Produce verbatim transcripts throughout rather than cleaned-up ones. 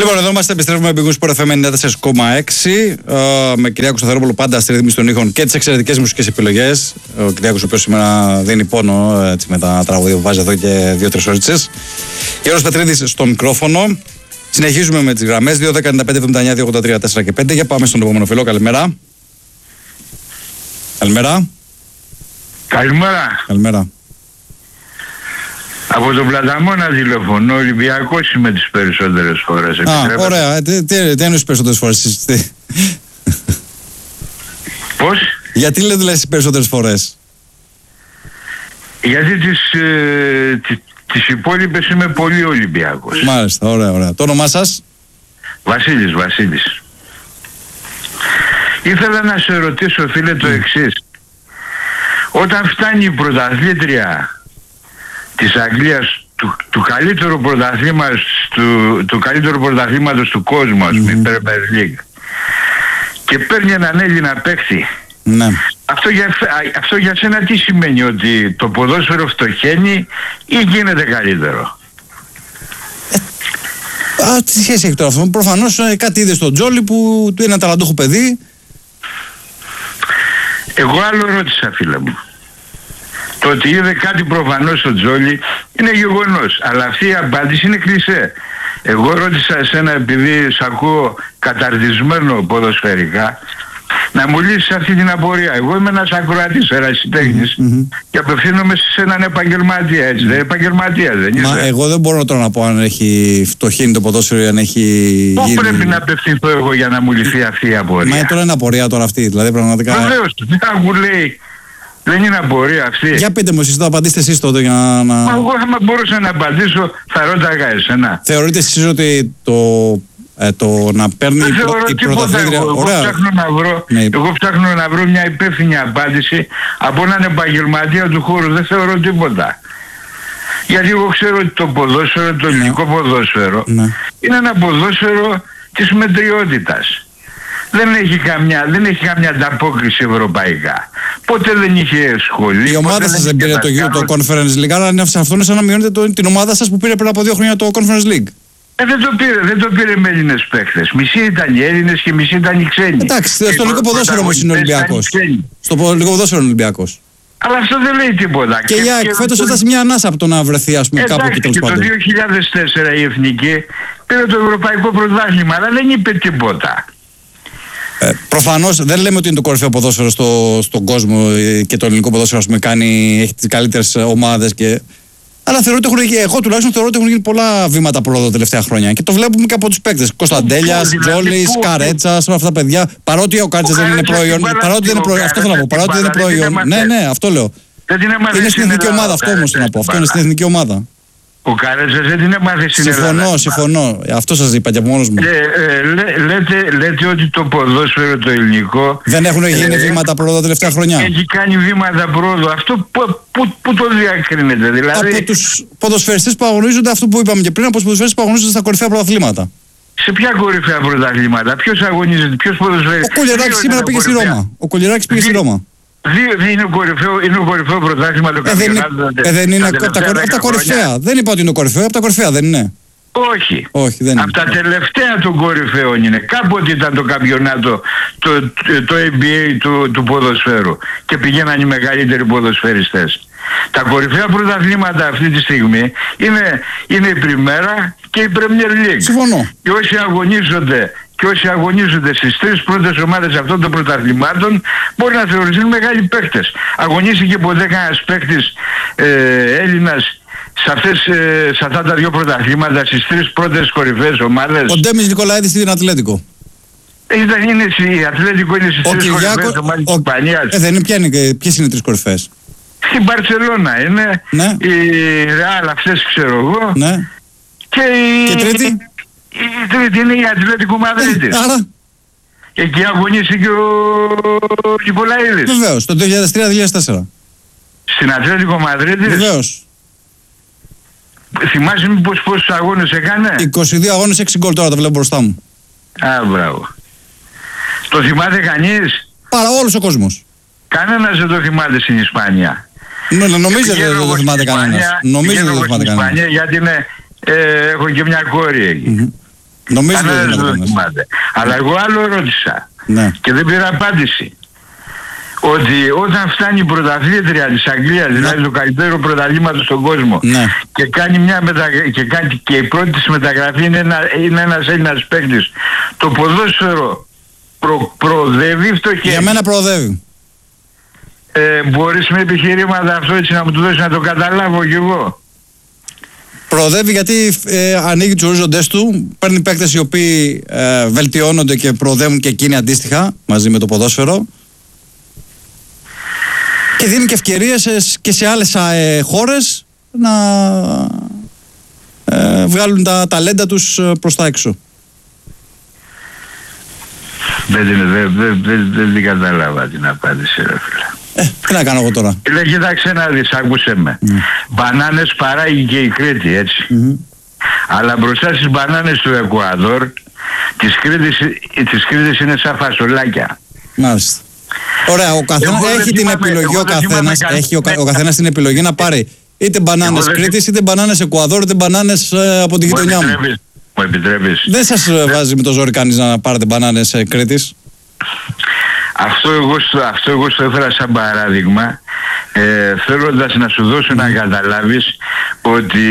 Λοιπόν, εδώ είμαστε, επιστρέφουμε με Big Win Sport εφ εμ ενενήντα τέσσερα κόμμα έξι uh, με Κυριάκο Σταθερόπουλο πάντα στη ρύθμιση των ήχων και τις εξαιρετικές μουσικές επιλογές. Ο Κυριάκος, ο οποίος σήμερα δίνει πόνο έτσι, με τα τραγούδια που βάζει εδώ και δύο-τρεις ώριτσες. Γιώργος Πετρίδης στο μικρόφωνο. Συνεχίζουμε με τις γραμμές δύο δέκα ενενήντα πέντε εβδομήντα εννιά δύο ογδόντα τρία τέσσερα και πέντε. Για πάμε στον επόμενο φίλο. Καλημέρα. Καλημέρα. Καλημέρα. Καλημέρα. Από τον Πλαταμόνα τηλεφωνώ, Ολυμπιακός είμαι τις περισσότερες φορές. Α, ωραία. Τι, τι, τι εννοείς περισσότερες φορές? Πώς? Γιατί λέτε λες τις περισσότερες φορές? Γιατί τις, ε, τις, τις υπόλοιπες είμαι πολύ Ολυμπιακός. Μάλιστα, ωραία, ωραία. Το όνομά σας? Βασίλης, Βασίλης. Ήθελα να σε ρωτήσω, φίλε, το εξής. Όταν φτάνει η πρωταθλήτρια της Αγγλίας του, του καλύτερου πρωταθλήματος του, του καλύτερου πρωταθλήματος του κόσμου, ας πούμε, mm. Premier League, και παίρνει έναν Έλληνα παίκτη, ναι. αυτό, για, αυτό για σένα τι σημαίνει? Ότι το ποδόσφαιρο φτωχαίνει ή γίνεται καλύτερο? Ε, α, τι σχέση έχει τώρα αυτό? Προφανώς ε, κάτι είδε στον Τζόλι που του είναι ένα ταλαντούχο παιδί. Εγώ άλλο ρώτησα, φίλε μου. Το ότι είδε κάτι προφανώς στο Τζόλι είναι γεγονός, αλλά αυτή η απάντηση είναι κλισέ. Εγώ ρώτησα εσένα, επειδή σ' ακούω καταρτισμένο ποδοσφαιρικά, να μου λύσεις αυτή την απορία. Εγώ είμαι ένας ακροατής, ερασιτέχνης, mm-hmm. και απευθύνομαι σε έναν επαγγελματία, έτσι δεν? Επαγγελματία δεν είσαι? Μα εγώ δεν μπορώ τώρα να πω αν έχει φτωχύνει το ποδόσφαιρο ή αν έχει. Πού γίνει... πρέπει να απευθυνθώ εγώ για να μου λυθεί αυτή η απορία? Μα τώρα είναι απορία τώρα αυτή, δηλαδή πραγματικά. Βεβαίως, δεν μου λέει. Δεν είναι απορία αυτή. Για πείτε μου εσείς, το απαντήστε εσείς τότε για να... Μα εγώ άμα μπορούσα να απαντήσω θα ρώταγα εσένα. Θεωρείτε εσείς ότι το, ε, το να παίρνει δεν η, θεωρώ η τίποτα. πρωταθλήτρια... Εγώ, εγώ, ψάχνω να βρω, ναι. εγώ ψάχνω να βρω μια υπεύθυνη απάντηση από έναν επαγγελματία του χώρου. Δεν θεωρώ τίποτα. Γιατί εγώ ξέρω ότι το ποδόσφαιρο, το ελληνικό ναι. ποδόσφαιρο, ναι. είναι ένα ποδόσφαιρο της μετριότητας. Δεν έχει καμιά, δεν έχει καμιά ανταπόκριση ευρωπαϊκά. Ποτέ δεν είχε σχολή. Η ομάδα σας δεν πήρε το, το Conference League, αλλά σε αυτό είναι σαν να μειώνετε το, την ομάδα σας που πήρε πριν από δύο χρόνια το Conference League. Ε, δεν το πήρε, δεν το πήρε με Έλληνες παίχτες. Μισοί ήταν οι Έλληνες και μισοί ήταν οι ξένοι. Εντάξει, στο ελληνικό ποδόσφαιρο όμως είναι Ολυμπιακός. Στο ελληνικό ποδόσφαιρο είναι Ολυμπιακός. Αλλά αυτό δεν λέει τίποτα. Και, και η ΑΕΚ φέτος έφτασε μια ανάσα από το να βρεθεί, ας πούμε, κάπου εκεί τέλος πάντων. Και το δύο χιλιάδες τέσσερα η Εθνική πήρε το Ευρωπαϊκό Πρωτάθλημα, αλλά δεν είπε τίποτα. Ε, προφανώς δεν λέμε ότι είναι το κορυφαίο ποδόσφαιρο στο, στον κόσμο και το ελληνικό ποδόσφαιρο, ας πούμε, κάνει, έχει τις καλύτερες ομάδες και... Αλλά θεωρώ ότι έχουν, εγώ τουλάχιστον θεωρώ ότι έχουν γίνει πολλά βήματα πρόοδο τα τελευταία χρόνια και το βλέπουμε και από τους παίκτες. Κωνσταντέλιας, Τζόλης, Καρέτσας, όλα αυτά τα παιδιά. Παρότι ο Καρέτσας δεν είναι προϊόν. Παρότι δεν είναι προϊόν. Αυτό θέλω να πω. Παρότι δεν είναι προϊόν. Ναι, ναι, αυτό λέω. Είναι στην εθνική ομάδα, αυτό όμως θέλω να πω. Αυτό είναι στην εθνική ομάδα. Ο Καρέτσας δεν την έμαθε στην Ελλάδα. Συμφωνώ, συμφωνώ. Αυτό σας είπα και από μόνος μου. Ε, ε, λέ, λέτε, λέτε ότι το ποδόσφαιρο το ελληνικό... Δεν έχουν γίνει ε, βήματα πρόοδο τα τελευταία χρόνια. Έχει κάνει βήματα πρόοδο. Αυτό που, που, που το διακρίνεται, δηλαδή... Από τους ποδοσφαιριστές που αγωνίζονται, αυτό που είπαμε και πριν, από τους ποδοσφαιριστές που αγωνίζονται στα κορυφαία πρωταθλήματα. Σε ποια κορυφαία πρωταθλήματα, ποιος αγωνίζεται, ποιος ποδοσφαιριστής? Ο Κολιεράκης σήμερα πήγε στη Ρώμα. Ο Κολιεράκης πήγε στη Ρώμα. Δεν είναι κορυφαίο, είναι ο κορυφαίο πρωτάθλημα το καμπιονάτο. Ε, δεν είναι από τα κορυφαία. Δεν είπα ότι είναι κορυφαίο, από τα κορυφαία δεν είναι. Όχι. Όχι, δεν είναι. Από τα τελευταία των κορυφαίων είναι. Κάποτε ήταν το καμπιονάτο, το, το, το έι μπι έι του, του ποδοσφαίρου και πηγαίναν οι μεγαλύτεροι ποδοσφαιριστές. Τα κορυφαία πρωταθλήματα αυτή τη στιγμή είναι, είναι η Πριμέρα και η Premier League. Συμφωνώ. Και όσοι αγωνίζονται και όσοι αγωνίζονται στις τρεις πρώτες ομάδες αυτών των πρωταθλημάτων μπορεί να θεωρηθούν μεγάλοι παίκτες. Αγωνίστηκε ποτέ κανένας παίκτης ε, Έλληνας σε, αυτές, ε, σε αυτά τα δύο πρωταθλήματα, στις τρεις πρώτες κορυφαίες ομάδες? Ο Ντέμις Νικολαίδης στην Ατλέτικο. Ήταν, είναι, η Ατλέτικο είναι στις ο τρεις Κυριάκο, κορυφαίες ομάδες της Ισπανίας. Ε, δεν είναι, ποια είναι, ποιες είναι οι τρεις κορυφαίες? Στην Μπαρσελόνα είναι, ναι. η Ρεάλ, αυτές ξέρω εγώ, ναι. και, η, και τρίτη? Η τρίτη είναι η Ατλέτικο Μαδρίτης. Άρα. Εκεί αγωνίστηκε ο Κυπολαίδης. Βεβαίως, το δύο χιλιάδες τρία δύο χιλιάδες τέσσερα. Στην Ατλέτικο Μαδρίτης. Βεβαίως. Θυμάσαι μήπως πόσους αγώνες έκανε? είκοσι δύο αγώνες, έξι γκολ, τώρα τα βλέπω μπροστά μου. Α, μπράβο. Το θυμάται κανείς? Παρά όλος ο κόσμος. Κανένας δεν το θυμάται στην Ισπανία. Ναι, νομίζω δεν το θυμάται κανένας. Νομίζω δεν το θυμάται κανένας. Γιατί είναι, ε, έχω και μια κόρη εκεί. Mm-hmm. Νομίζω ότι Κανένας δεν δεν το το θυμάται. Αλλά εγώ άλλο ρώτησα Ναι. και δεν πήρα απάντηση. Ότι όταν φτάνει η πρωταθλήτρια της Αγγλίας, Ναι. δηλαδή το καλύτερο πρωταθλήματο στον κόσμο, Ναι. και κάνει μια μετα... και, κάνει... και η πρώτη της μεταγραφή είναι, ένα... είναι ένας Έλληνας παίκτης, το ποδόσφαιρο προ... προοδεύει, φτωχαίνει. Για μένα προοδεύει. Ε, μπορείς με επιχειρήματα αυτό έτσι να μου το δώσεις να το καταλάβω κι εγώ. Προοδεύει γιατί ε, ανοίγει τους ορίζοντές του, παίρνει παίκτες οι οποίοι ε, βελτιώνονται και προοδεύουν και εκείνοι αντίστοιχα μαζί με το ποδόσφαιρο. Και δίνει και ευκαιρίες και σε άλλες ε, χώρες να ε, βγάλουν τα ταλέντα τους προς τα έξω. Δεν την, δεν, δεν, δεν, δεν την κατάλαβα την απάντηση, ρε φίλε. Ε, τι να κάνω εγώ τώρα. Λέει, κοίταξε να δεις, άκουσε με. Mm. Μπανάνες παράγει και η Κρήτη, έτσι. Mm-hmm. Αλλά μπροστά στις μπανάνες του Εκουαδόρ, της Κρήτης, της Κρήτης είναι σαν φασολάκια. Μάλιστα. Ωραία, ο καθένας έχει την θυμάμαι, επιλογή, ο καθένας έχει ο, ο καθένας την επιλογή να πάρει είτε μπανάνες Κρήτης, είτε μπανάνες Εκουαδόρ, είτε μπανάνες ε, από την γειτονιά μου. Μου επιτρέπεις. Δεν σας ε, βάζει με το ζόρι κανείς να πάρετε μπανάνες ε, Κρήτης. Αυτό εγώ, αυτό εγώ στο έφερα σαν παράδειγμα, ε, θέλοντας να σου δώσω να καταλάβεις ότι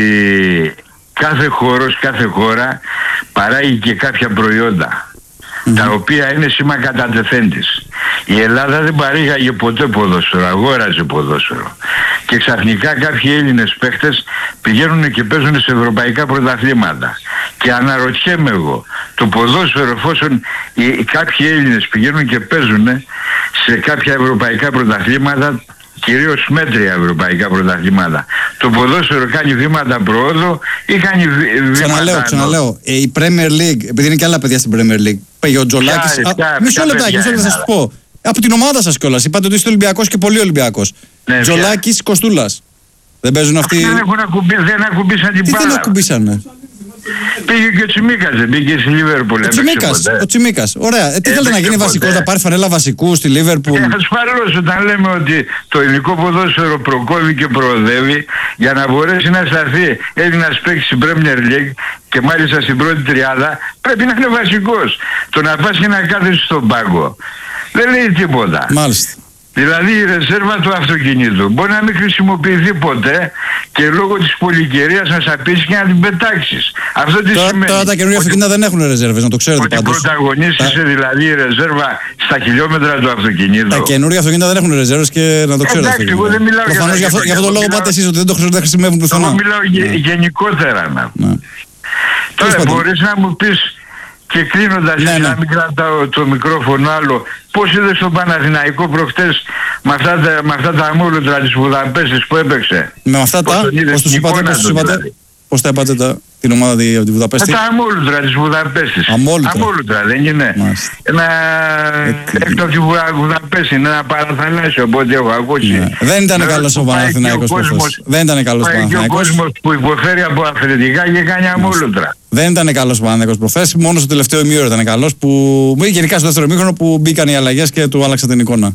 κάθε χώρος, κάθε χώρα παράγει και κάποια προϊόντα. Mm-hmm. Τα οποία είναι σήμα κατατεθέντης. Η Ελλάδα δεν παρήγαγε ποτέ ποδόσφαιρο, αγόραζε ποδόσφαιρο. Και ξαφνικά κάποιοι Έλληνες παίχτες πηγαίνουν και παίζουν σε ευρωπαϊκά πρωταθλήματα. Και αναρωτιέμαι εγώ, το ποδόσφαιρο, εφόσον οι, οι κάποιοι Έλληνες πηγαίνουν και παίζουν σε κάποια ευρωπαϊκά πρωταθλήματα, κυρίως μέτρια ευρωπαϊκά πρωταθλήματα, το ποδόσφαιρο κάνει βήματα προόδου ή κάνει βήματα... Ξαναλέω, ξαναλέω. Ε, η Premier League, επειδή είναι και άλλα παιδιά στην Premier League, πήγε ο Τζολάκης... Μισό λεπτάκι, μισό λεπτάκι θα σας πω. Από την ομάδα σας κιόλας. Είπατε ότι είστε Ολυμπιακός και πολύ Ολυμπιακός. Ναι, Τζολάκης, Κοστούλας. Δεν παίζουν αυτοί... Δεν έχουν ακουμπί, δεν ακουμπήσαν την Τι μπάλα. δεν ακουμπήσανε. Πήγε και ο Τσιμίκας, δεν πήγε στη Λίβερπουλ. Ο Τσιμίκας, ο Τσιμίκας. Ωραία. Ε, τι θέλετε να γίνει βασικός, να πάρει φανέλα βασικού στη Λίβερπουλ? Ε, ασφαλώς, όταν λέμε ότι το ελληνικό ποδόσφαιρο προκόβει και προοδεύει, για να μπορέσει να σταθεί Έλληνας παίκτης στην Premier League και μάλιστα στην πρώτη τριάδα, πρέπει να είναι βασικός. Το να πας και να κάθεσαι στον πάγκο δεν λέει τίποτα. Μάλιστα. Δηλαδή η ρεζέρβα του αυτοκινήτου μπορεί να μην χρησιμοποιηθεί ποτέ και λόγω της πολυκαιρίας να σαπίσεις και να την πετάξεις. Αυτό τι τώρα, σημαίνει? Τώρα τα καινούργια αυτοκίνητα δεν έχουν ρεζέρβες, να το ξέρετε ότι πάντως. Ότι πρωταγωνίστησε τα... δηλαδή η ρεζέρβα στα χιλιόμετρα του αυτοκινήτου. Τα καινούργια αυτοκίνητα δεν έχουν ρεζέρβες και να το ξέρετε. Εντάξει, εγώ δεν μιλάω για προφανώς για αυτό το λόγο πάτε εσείς ότι δεν το χρησιμεύουν πουθενά. Εγώ μιλάω ναι. γενικότερα. Να. Ναι. Τώρα μπορείς να μου πεις, και κλείνοντας, ναι, ναι. να μην κρατάω το μικρόφωνο άλλο, πώς είδες τον Παναθηναϊκό προχτές με αυτά τα, με αυτά τα αμόλουτρα της Βουδαπέστης που έπαιξε? Με αυτά τα, πώς τους είπατε, πώς τους είπατε, δηλαδή. Πώς τα είπατε τα, την ομάδα τη, από τη Βουδαπέστη? Με τα αμόλουτρα της Βουδαπέστης. Αμόλουτρα. Αμόλουτρα δεν είναι? Μάλιστα. Ένα έκτο από τη Βουδαπέστη, είναι ένα παραθαλάσσιο από ό,τι έχω ακούσει. Ναι. Δεν ήταν καλός ο Παναθηναϊκός προχτές. Δεν ήταν καλός ο Παναθηναϊκός. Και ο κόσμος που υποφέρει από αθλητικά και κάνει αμόλουτρα. Δεν ήταν καλός ο Παναθηναϊκός προχθές, μόνο στο τελευταίο ημίωρο ήταν καλός, που γενικά στο δεύτερο ημίχρονο που μπήκαν οι αλλαγές και του άλλαξαν την εικόνα.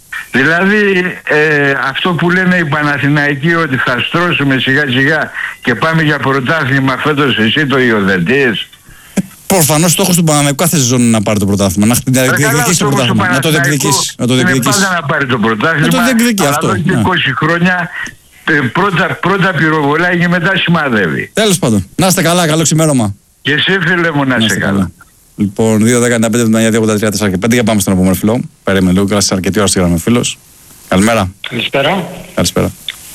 Δηλαδή ε, αυτό που λένε οι Παναθηναϊκοί ότι θα στρώσουμε σιγά σιγά και πάμε για πρωτάθλημα φέτος, εσύ το υιοθετείς? Προφανώς στόχος του Παναθηναϊκού κάθε σεζόν είναι να πάρει το πρωτάθλημα, να διεκδικήσει το πρωτάθλημα, να το διεκδικήσει. Να το διεκδικήσει. Είναι πάντα να πάρει το πρωτάθλημα, να το διεκδικήσει αυτό. Αλλά εδώ και είκοσι χρόνια πρώτα, πρώτα πυροβολάει και μετά σημαδεύει. Τέλος πάντων, να είστε καλά, καλό ξημέρωμα. Και εσύ φίλε μου να είστε καλά. Λοιπόν, δύο δέκα πέντε εβδομήντα δύο ογδόντα τρία τέσσερα και πέντε για πάμε στον επόμενο φίλο. Περίμενε λίγο, κράτησε αρκετή ώρα στη γραμμή φίλος. Καλημέρα. Καλησπέρα. Καλησπέρα.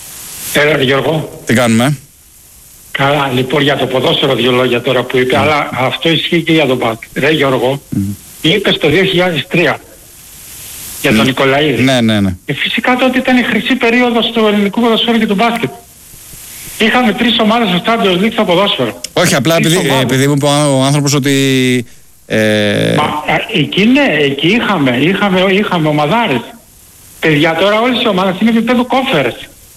Έλα Γιώργο. Τι κάνουμε? Καλά, λοιπόν για το ποδόσφαιρο δύο λόγια τώρα που είπε, mm. αλλά αυτό ισχύει και για τον μπάσκετ. Ρε Γιώργο, mm. είπες το δύο χιλιάδες τρία για τον mm. Νικολαίδη. Ναι, ναι, ναι. Και φυσικά τότε ήταν η χρυσή περίοδος του ελληνικού ποδοσφαίρου και του μπάσκετ. Είχαμε τρεις ομάδες στο Champions League στο ποδόσφαιρο. Όχι, απλά επειδή, ε, επειδή μου είπε ο άνθρωπος ότι... Ε... Μα, εκεί ναι, εκεί είχαμε, είχαμε, είχαμε ομαδάρες. Παιδιά, τώρα όλες οι ομάδες είναι επίπεδο κόφερες.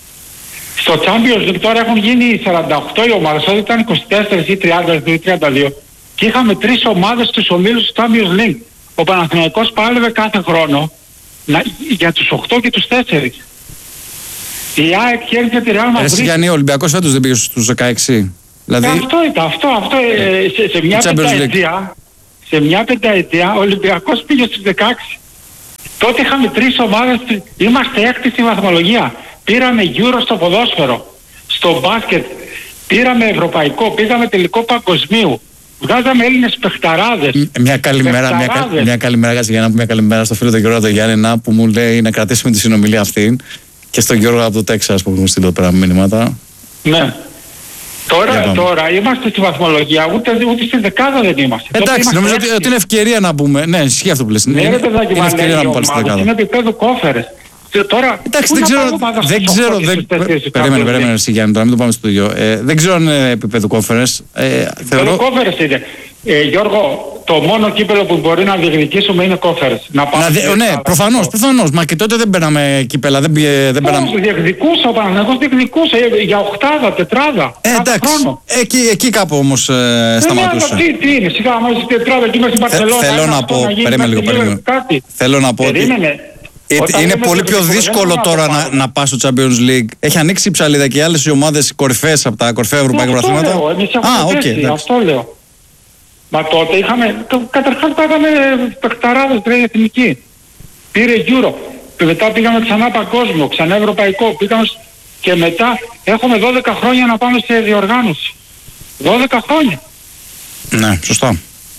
Στο Champions League τώρα έχουν γίνει σαράντα οκτώ οι ομάδες, όταν ήταν είκοσι τέσσερα ή τριάντα ή τριάντα δύο. Και είχαμε τρεις ομάδες στους ομίλους του Champions League. Ο Παναθηναϊκός πάλευε κάθε χρόνο να, για τους οκτώ και τους τέσσερα. Η ΑΕΚ κέρδισε τη Real Madrid. Εσύ Γιάννη, ο Ολυμπιακός φέτος δεν πήγε στους δεκαέξι. Δηλαδή, ε, αυτό ήταν, αυτό, αυτό ε, σε, σε, μια πενταετία, σε μια πενταετία ο Ολυμπιακός πήγε στους δεκαέξι. Τότε είχαμε τρεις ομάδες, είμαστε έκτη στη βαθμολογία. Πήραμε Euro στο ποδόσφαιρο, στο μπάσκετ, πήραμε ευρωπαϊκό, πήγαμε τελικό παγκοσμίου. Βγάζαμε Έλληνες παιχταράδες. Μια καλημέρα, μια, κα, μια καλημέρα, κάτσε για να πούμε μια καλημέρα στο φίλο τον Γιώργο τον Γιάννενα που μου λέει να κρατήσουμε τη συνομιλία αυτή και στον Γιώργο από το Τέξας που μου στείλει εδώ πέρα μήνυματα. Ναι. Τώρα, τώρα είμαστε στη βαθμολογία, ούτε, ούτε στη δεκάδα δεν είμαστε. Εντάξει, νομίζω ότι, ότι είναι ευκαιρία να πούμε. Ναι, ισχύει αυτό που λες. Ναι, είναι, παιδάκι, είναι ευκαιρία να πούμε πάλι στη δεκάδα. Είναι επίπεδο κόφερες. Τώρα, εντάξει, δεν ξέρω. Δεν ξέρω. Δεν... Περίμενε, περίμενε, εσύ Γιάννη, τώρα μην το πάμε στο ίδιο. Ε, δεν ξέρω αν είναι επίπεδο κόφερες. Ε, θεωρώ... κόφερες είναι. Ε, Γιώργο, το μόνο κύπελο που μπορεί να διεκδικήσουμε είναι κόφερες. Να πάμε να δι... Ναι, προφανώς, προφανώς. Μα και τότε δεν παίρναμε κύπελα. Δεν, δεν πέραμε... διεκδικούσε ο Παναθηναϊκός, διεκδικούσε για οχτάδα, τετράδα. Ε, εντάξει. Εκεί, εκεί κάπου όμως ε, σταματούσε. Ναι, τι, τι είναι, σιγά μας η τετράδα εκεί μέσα στην Μπαρσελόνα. Θέλω να πω, περίμενε λίγο, περίμενε. Θέλω να πω ότι είναι πολύ πιο δύσκολο τώρα να, να πας στο Champions League. Έχει ανοίξει η ψαλίδα και οι άλλες ομάδες κορυφαίες από τα κορυφαία ευρωπαϊκά πρωταθλήματα. Α, οκ. Αυτό λέω. Μα τότε είχαμε, το, καταρχάς πάγαμε παιχταράδες τρέχει εθνική. Πήρε Euro. Και μετά πήγαμε ξανά παγκόσμιο, ξανά ευρωπαϊκό. Πήγαμε και μετά έχουμε δώδεκα χρόνια να πάμε σε διοργάνωση. δώδεκα χρόνια. Ναι, σωστά.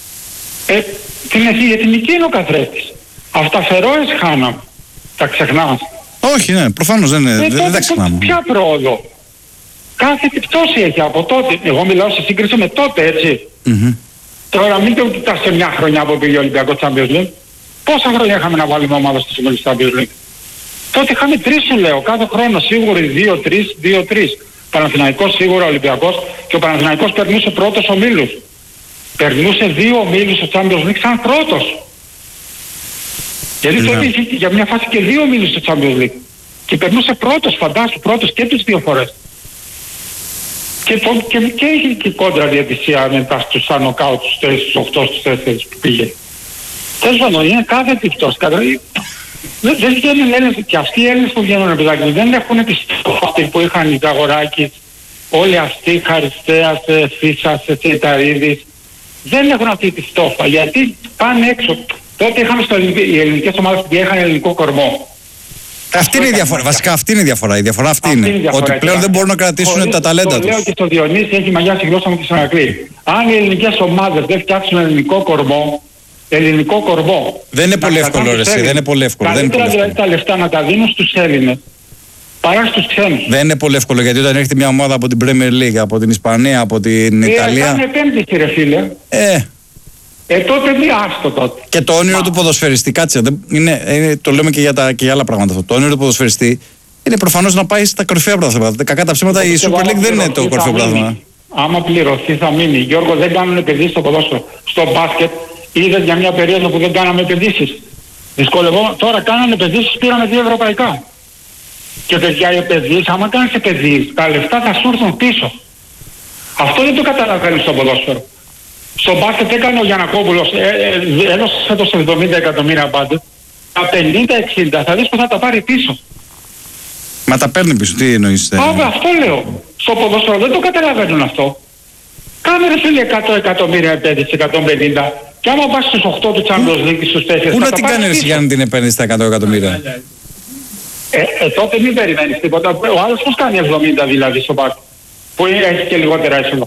Ε, την εθνική είναι ο καθρέφτης. Αυτά Φερόες χάναμε. Τα ξεχνάς. Όχι, ναι, προφανώς δεν, ε, δεν, δεν τα ξεχνάμε. Ποια πρόοδο. Κάθε τι πτώση έχει από τότε. Εγώ μιλάω σε σύγκριση με τότε, έτσι. Mm-hmm. Τώρα μην το κοιτάς σε μια χρονιά που πήγε ο Ολυμπιακός Champions League. Πόσα χρόνια είχαμε να βάλουμε ομάδα στο Συμβούλιο Champions League. Τότε είχαμε τρεις σου λέω, κάθε χρόνο σίγουροι δύο τρεις, δύο τρεις. Παναθηναϊκός σίγουρα Ολυμπιακός και ο Παναθηναϊκός περνούσε πρώτος ομίλους. Περνούσε δύο ομίλους στο Champions League σαν πρώτος. Γιατί τότε είχε για μια φάση και δύο ομίλους στο Champions League. Και περνούσε πρώτος, φαντάσου, πρώτος και τις δύο φορές. Και, το, και, και είχε και κόντρα διαιτησία μετά στους ανοκάουτ, στους οκτώ, στους τέσσερις που πήγε. Τέλος πάντων, είναι κάθε τυφτός. Δεν, δεν βγαίνουν Έλληνες, και αυτοί οι Έλληνες που βγαίνουν παιδάκι, δεν έχουν τη στόχη που είχαν οι Ζαγοράκης, όλοι αυτοί, Χαριστέας, Φίσας, Τσιταρίδης. Δεν έχουν αυτή τη στόχη, γιατί πάνε έξω. Τότε είχαμε στο, οι ελληνικές ομάδες που είχαν ελληνικό κορμό. Αυτή είναι η διαφορά. Βασικά αυτή είναι η διαφορά. Η διαφορά αυτή, αυτή είναι. είναι διαφορά. Ότι πλέον δεν μπορούν να κρατήσουν Χωρίς, τα ταλέντα τους. Το λέω και στο Διονύση έχει μαγιάσει η γλώσσα μου και στον Ακλή. Αν οι ελληνικές ομάδες δεν φτιάξουν ελληνικό κορμό, ελληνικό κορμό. Δεν είναι πολύ εύκολο, ρε, δεν είναι πολύ εύκολο. Καλύτερα δηλαδή τα λεφτά να τα δίνουν στους Έλληνες παρά στους ξένους. Δεν είναι πολύ εύκολο γιατί όταν έρχεται μια ομάδα από την Premier League, από την Ισπανία, από την Ιταλία. Κάνει επένδυση, ρε φίλε. Ε. Ε, τότε μη άστο τότε. Και το όνειρο Μα. του ποδοσφαιριστή, κάτσε, δεν, είναι, είναι, το λέμε και για, τα, και για άλλα πράγματα αυτό. Το όνειρο του ποδοσφαιριστή είναι προφανώς να πάει στα κορυφαία πρωταθλήματα. Κακά τα ψέματα, η Super League δεν είναι το κορυφαίο πρωτάθλημα. Άμα πληρωθεί θα μείνει. Γιώργο, δεν κάνουν επενδύσεις στο ποδόσφαιρο. Στο μπάσκετ είδες για μια περίοδο που δεν κάναμε επενδύσεις. Δυσκολευόμαστε. Τώρα κάνανε επενδύσεις, πήραμε δύο ευρωπαϊκά. Και παιδιά οι επενδύσεις, άμα κάνεις επενδύσεις, τα λεφτά θα σου έρθουν πίσω. Αυτό δεν το καταλαβαίνεις στο ποδόσφαιρο. Στο μπάσκετ έκανε ο Γιαννακόπουλος, ε, ε, έδωσε φέτος εβδομήντα εκατομμύρια πάντα. Τα πενήντα εξήντα θα δεις που θα τα πάρει πίσω. Μα τα παίρνει πίσω, τι εννοείς? Ε... Ά, αυτό λέω. Στο ποδόσφαιρο δεν το καταλαβαίνουν αυτό. Κάνε ρε φίλε εκατό εκατομμύρια επένδυση, εκατόν πενήντα. Και άμα πας στους οκτώ του Champions League στους τέσσερις... Πού να την κάνει ρε Γιάννη την επένδυση στα εκατό εκατομμύρια? Ε, ε, τότε μην περιμένεις τίποτα. Ο άλλος πώς κάνει εβδομήντα δηλαδή στο μπάσκετ, που έχει και λιγότερα έσοδα.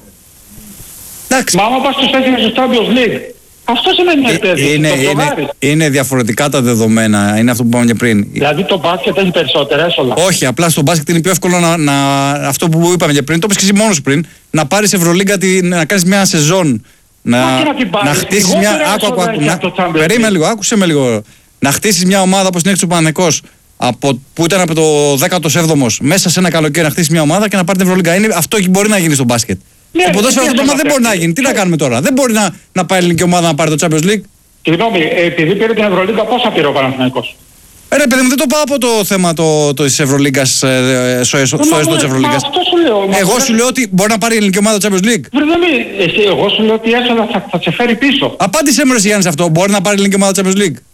Μα άμα πας στους τέσσερις του Champions League, αυτό σημαίνει μια επένδυση. Είναι, είναι, είναι διαφορετικά τα δεδομένα, είναι αυτό που είπαμε και πριν. Δηλαδή το μπάσκετ έχει περισσότερα έσοδα. Όχι, απλά στο μπάσκετ είναι πιο εύκολο να, να αυτό που είπαμε και πριν, το είπες και εσύ μόνος πριν, να πάρεις Ευρωλίγκα, να κάνεις μια σεζόν, να, να, να χτίσεις μια... Άκου, άκου, άκου, να, περίμενε λίγο, άκουσε με λίγο. Να χτίσεις μια ομάδα όπως την έχει του Παναθηναϊκός, από, που ήταν από το δέκατο έβδομο μέσα σε ένα καλοκαίρι να χτίσεις μια ομάδα και να πάρει την Ευρωλίγκα. Είναι, αυτό μπορεί να γίνει στο μπάσκετ. Ναι, το ποδόσφαιρο αυτό δεν μπορεί να γίνει. Τι να κάνουμε τώρα? Δεν μπορεί να, να πάει η ελληνική ομάδα να πάρει το Champions League. Συγγνώμη, επειδή πήρε την Ευρωλίγκα, πόσα πήρε ο Παναθηναϊκός? Ε, ρε παιδί μου, δεν το πάω από το θέμα το, το της Ευρωλίγκας, ε, στο έσοδο της Ευρωλίγκας. Αυτό σου λέω. Εγώ σου λέω ότι μπορεί να πάρει η ελληνική ομάδα το Champions League. Βρε, εσύ, εγώ σου λέω ότι η έσοδα θα, θα σε φέρει πίσω. Απάντησε μου ρε Γιάννη αυτό. Μπορεί να πάρει η ελληνική ομάδα το Champions League?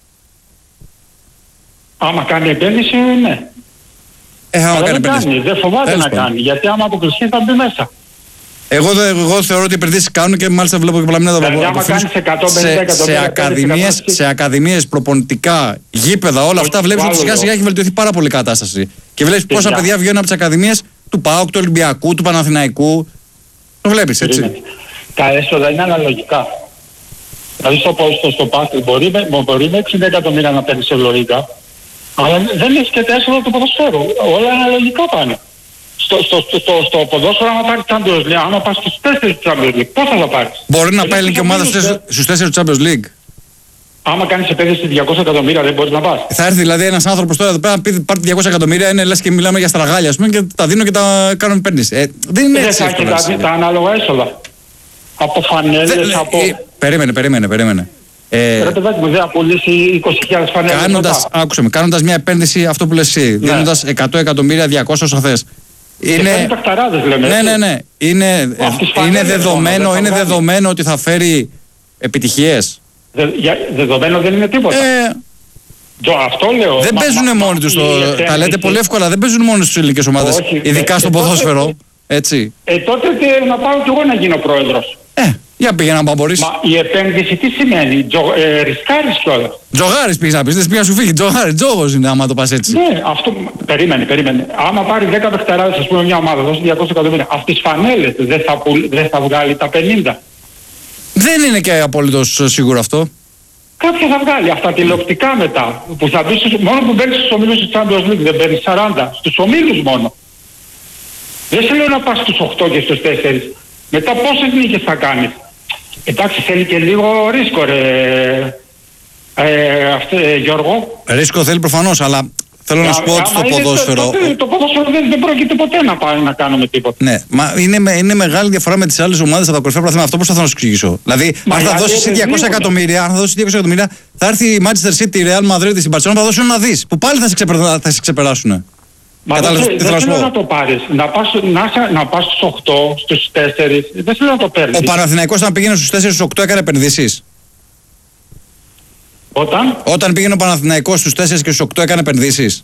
Άμα κάνει επένδυση, ναι. Ε, άμα Αλλά κάνει δεν επένδυση. κάνει, δεν φοβάται Έλος να πάνε. κάνει. Γιατί άμα αποκλειστεί θα μπει μέσα. Εγώ, εγώ θεωρώ ότι οι επενδύσεις κάνουν και μάλιστα βλέπω και πολλά μηνύματα δηλαδή, από φίλους σε, σε, ακαδημίες, σε ακαδημίες, προπονητικά, γήπεδα, όλα αυτά βλέπεις ότι σιγά σιγά έχει βελτιωθεί πάρα πολύ η κατάσταση. Και βλέπεις πόσα παιδιά βγαίνουν από τις ακαδημίες του ΠΑΟΚ, του Ολυμπιακού, του Παναθηναϊκού. Το βλέπεις έτσι. Τα έσοδα είναι αναλογικά. Δηλαδή στο, στο, στο μπάσκετ μπορεί, μπορεί με εξήντα εκατομμύρια να παίρνει ευλογικά, αλλά δεν έχει και τα έσοδα του ποδοσφαίρου. Όλα αναλογικά πάνε. Στο, στο, στο, στο, στο ποδόσφαιρο, άμα πάρεις Champions League, άμα πας στους τέσσερις Champions League, πώς θα τα πάρεις? Μπορεί να πάει και ομάδα στους τέσσερις Champions League. Άμα κάνεις επένδυση διακόσια εκατομμύρια δεν μπορείς να πας. Θα έρθει δηλαδή ένας άνθρωπος τώρα εδώ πέρα να πει πάρει διακόσια εκατομμύρια, είναι λες και μιλάμε για στραγάλια, ας πούμε, και τα δίνω και τα κάνω επένδυση. Ε, δεν είναι έτσι. Δεν θα έχει τα ανάλογα έσοδα. Από φανέλες, από... Ε, περίμενε, περίμενε, περίμενε. Ε, Ρε παιδάκι μου, δεν θα πουλήσει είκοσι χιλιάδες φανέλες. Κάνοντας, άκουσε με, κάνοντας μια επένδυση, αυτό που λες εσύ, ναι. Δίνοντας εκατό εκατομμύρια, διακόσια όσα θες. Είναι... λέμε, ναι, ναι, ναι. Είναι, είναι, δεδομένο, είναι δεδομένο ότι θα φέρει επιτυχίες. Δε, για, δεδομένο δεν είναι τίποτα. Ε, το, αυτό λέω. Δεν μα, παίζουν μα, μόνοι τους, το, τα λέτε πολύ εύκολα, δεν παίζουν μόνοι στους ελληνικές ομάδες, όχι, ειδικά ε, στο ε, ποδόσφαιρο. Τότε, έτσι. Ε, τότε τε, να πάω κι εγώ να γίνω πρόεδρος. Ε, για πήγαινε να μπορείς. Μα η επένδυση τι σημαίνει, Τζο, ε, ρισκάρεις κιόλας. Τζογάρης πήγες να πεις, δεν πήγες να σου φύγει, τζογάρης, τζόγος είναι άμα το πας έτσι. Ναι, αυτό, περίμενε, περίμενε. Άμα πάρει δέκα παιχταράδες, ας πούμε, μια ομάδα, δώσει διακόσια εκατομμύρια, αυτές τις φανέλες δεν θα, δεν θα βγάλει τα πενήντα. Δεν είναι και απολύτως σίγουρο αυτό. Κάποια θα βγάλει, αυτά τηλεοπτικά μετά, που θα μπεις, μόνο που μπαίνεις στους ομίλους της Champions League, δεν μπαίνεις σαράντα, στους ομίλους μόνο. Δεν σε λέω να πας στους οκτώ και στους τέσσερα. Μετά πόσες νίκες θα κάνεις? Εντάξει, θέλει και λίγο ρίσκο, ρε, ε, αυτέ, Γιώργο. Ρίσκο θέλει προφανώς, αλλά θέλω να σου πω ότι στο ποδόσφαιρο... Το, το, το ποδόσφαιρο δεν, δεν πρόκειται ποτέ να πάει να κάνουμε τίποτα. Ναι, μα είναι, είναι μεγάλη διαφορά με τις άλλες ομάδες από τα κορυφαία πρωταθλήματα. Αυτό πώς θα να σου εξηγήσω. Δηλαδή, μα αν θα δώσεις διακόσια εκατομμύρια, αν θα δώσεις διακόσια εκατομμύρια, θα έρθει η Manchester City, η Real Madrid, η Barcelona, θα δώσουν ένα δις. Που πάλι θα σε, ξεπερα, θα σε ξεπεράσουν. Μα δεν θέλω να, να το πάρεις. Να πας, να, να πας στους οκτώ, στους τέσσερα, δεν θέλω να το παίρνεις. Ο Παναθηναϊκός όταν πήγαινε στους τέσσερα, στους οκτώ έκανε επενδύσεις. Όταν? Όταν πήγαινε ο Παναθηναϊκός στους τέσσερα και στους οκτώ έκανε επενδύσεις.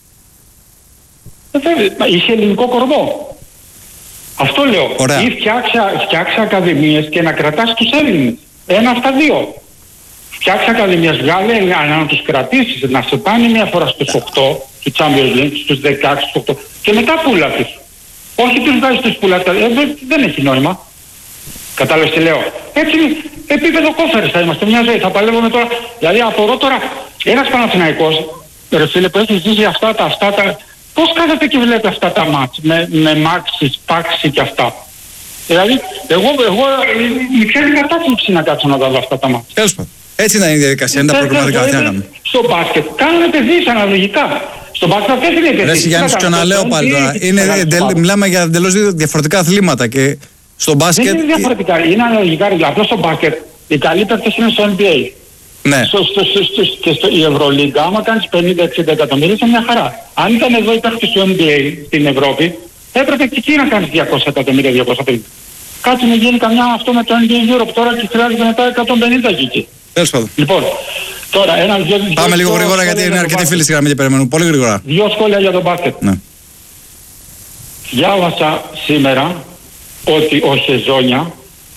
Είχε ελληνικό κορμό. Αυτό λέω. Ωραία. Ή φτιάξε ακαδημίες και να κρατάς τους Έλληνες. Ένα αυτά δύο. Φτιάξε ακαδημίες, βγάλε να τους κρατήσεις, να σε πάνε μια φορά στους οκτώ του Champions League, στους δεκαέξι, στους οκτώ και μετά πουλά τους. Όχι τους βγάζεις τους πουλάς, ε, δεν, δεν έχει νόημα. Κατάλαβες τι λέω. Έτσι επίπεδο κόφερες θα είμαστε μια ζωή, θα παλεύουμε τώρα. Δηλαδή απορώ τώρα, ένας Παναθηναϊκός, ρε φίλε που έχει ζήσει αυτά τα, αυτά τα, πώς κάθεται και βλέπει αυτά τα μάτς, με, με μάξι, πάξι και αυτά. Δηλαδή, εγώ, εγώ η πιάνει κατάθλιψη να κάτσω να τα δω αυτά τα μάτς. Τέλος πάντων. Έτσι είναι η διαδικασία, είναι τα προγραμματικά θέανα. Στο μπάσκετ κάνουν επενδύσεις αναλογικά. Στο μπάσκετ αυτές είναι επενδύσεις. Ρε Γιάννη, σου ξαναλέω πάλι τώρα. Μιλάμε για εντελώς διαφορετικά αθλήματα και στο μπάσκετ... Δεν είναι διαφορετικά, είναι αναλογικά. Απλώς στο μπάσκετ οι καλοί παίκτες είναι στο N B A. Ναι. Στο, στο, στο, στο, και στο, η Ευρωλίγκα, άμα κάνεις πενήντα εξήντα εκατομμύρια, είναι μια χαρά. Αν ήταν εδώ οι παίκτες του N B A στην Ευρώπη, έπρεπε και εκεί να κάνεις διακόσια εκατομμύρια, διακόσια πενήντα. Κάτι να γίνει καμιά αυτό με το N B A Europe τώρα και χρειάζεται μετά εκατόν πενήντα εκεί. Τέλος πάντων. Λοιπόν, τώρα ένα δυο... Πάμε λίγο γρήγορα γιατί είναι αρκετοί φίλοι στη γραμμή και περιμένουν. Πολύ γρήγορα. Δύο σχόλια για τον μπάσκετ. Ναι. Διάβασα σήμερα ότι ο Χεζόνια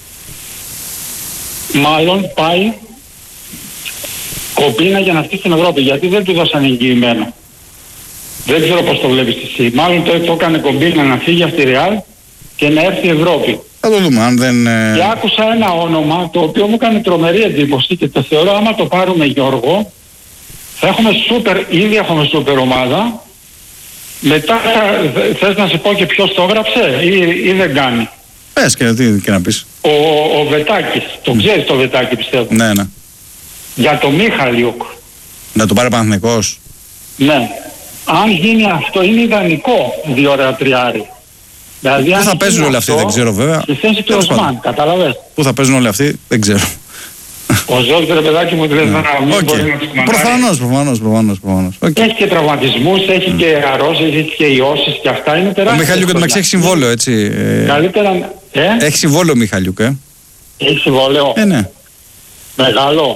μάλλον πάει κομπίνα για να έρθει στην Ευρώπη, γιατί δεν του δώσαν εγγυημένο. Δεν ξέρω πώς το βλέπεις εσύ. Μάλλον το, το έκανε κομπίνα να φύγει από τη Ρεάλ και να έρθει η Ευρώπη. Θα το δούμε, αν δεν... Και άκουσα ένα όνομα το οποίο μου έκανε τρομερή εντύπωση και το θεωρώ άμα το πάρουμε, Γιώργο, θα έχουμε σούπερ, ήδη έχουμε σούπερ ομάδα. Μετά θα, θες να σε πω και ποιος το έγραψε ή, ή δεν κάνει. Πες και, τι, και να πεις. Ο, ο Βετάκης, το ξέρεις το Βετάκη πιστεύω. Ναι, ναι. Για το Μίχαλιουκ. Να το πάρει Παναθηναϊκός. Ναι. Αν γίνει αυτό είναι ιδανικό δύο ώρα τριάρι. Δηλαδή, πού θα παίζουν όλοι αυτοί, δεν ξέρω βέβαια. Στη θέση του Οσμάν, καταλαβες. Πού θα παίζουν όλοι αυτοί, δεν ξέρω. Ο Ζόλ, ρε παιδάκι μου, λες να μην μπορεί να τους κομμαντάρει. Προφανώς, προφανώς, προφανώς, προφανώς. Έχει και τραυματισμούς, έχει mm. και αρρώσεις, έχει και ιώσεις και αυτά είναι τεράστια. Ο Μιχαλιούκ μεταξύ έχει συμβόλαιο, έτσι. Καλύτερα, ε. Έχει συμβόλαιο ο Μιχαλιούκ, ε. Έχει συμβόλαιο. Ε, ναι. Μεγάλο.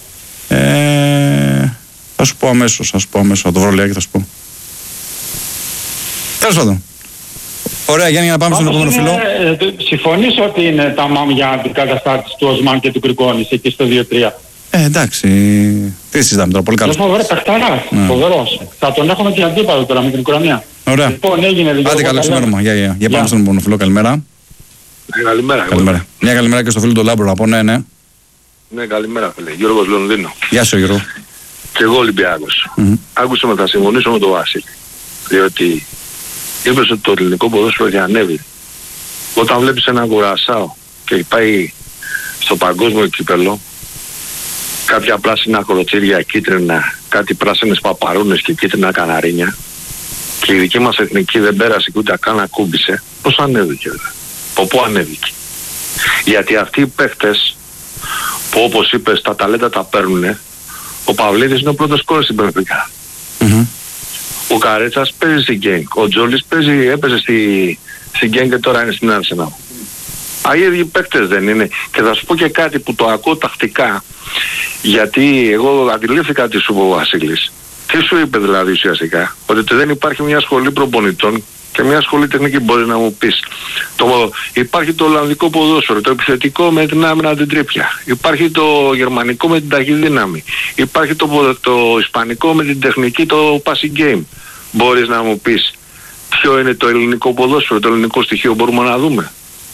Ε, θα σου πω αμέσως, θα σου πω αμέσως, θα το βρω λιγάκι, θα σου πω. Τέλος πάντων. Ωραία, Γιάννη, για να πάμε στον επόμενο φίλο. Συμφωνείς ότι είναι τα μάμ για αντικαταστάτηση του Οσμάν και του Γκριγκόνης εκεί στο δύο τρία. Ε, εντάξει. Τι συζητάμε τώρα, πολύ καλό. Είναι φοβερό, παιχταράς, Ναι. φοβερός. Θα τον έχουμε και αντίπαλο τώρα με την Ουκρανία. Ωραία. Λοιπόν, έγινε λίγο. Άντε, καλό ξημέρωμα. Για, για, για πάμε στον επόμενο φίλο, καλημέρα. Καλημέρα. Καλημέρα. Μια καλημέρα και στο φίλο του Λάμπρο να πω, ναι, ναι. Ναι, καλημέρα φίλε. Γιώργος Λονδίνο. Γεια σου, Γιώργο. Και εγώ Ολυμπιάκος. Mm-hmm. Άκουσα με, θα συμφωνήσω με τον Βασίλη. Διότι είπες ότι το ελληνικό ποδόσφαιρο έχει ανέβει. Όταν βλέπεις έναν Κουρασάο και πάει στο παγκόσμιο κύπελλο, κάποια πράσινα κοροτσίρια κίτρινα, κάτι πράσινες παπαρούνες και κίτρινα καναρίνια, και η δική μας εθνική δεν πέρασε και ούτε καν ακούμπησε, πώς ανέβηκε δηλαδή. Από πού ανέβηκε. Γιατί αυτοί οι παίχτες που όπως είπες τα ταλέντα τα παίρνουνε, ο Παυλίδης είναι ο πρώτος σκόρερ στην Πρεβικά. Mm-hmm. Ο Καρέτσας παίζει στην Γκένγκ. Ο Τζόλης παίζει, έπαιζε στη, στην Γκένγκ και τώρα είναι στην Άρσενα. Αγίοι παίκτες δεν είναι. Και θα σου πω και κάτι που το ακούω τακτικά. Γιατί εγώ αντιλήφθηκα τι σου είπε ο Βασίλης. Τι σου είπε δηλαδή ουσιαστικά. Ότι δεν υπάρχει μια σχολή προπονητών και μια σχολή τεχνική, μπορεί να μου πεις. Το, υπάρχει το Ολλανδικό ποδόσφαιρο, το επιθετικό με την άμυνα την τρίπια. Υπάρχει το γερμανικό με την ταχυδύναμη. Υπάρχει το, το ισπανικό με την τεχνική, το passing game. Μπορείς να μου πεις ποιο είναι το ελληνικό ποδόσφαιρο, το ελληνικό στοιχείο μπορούμε να δούμε.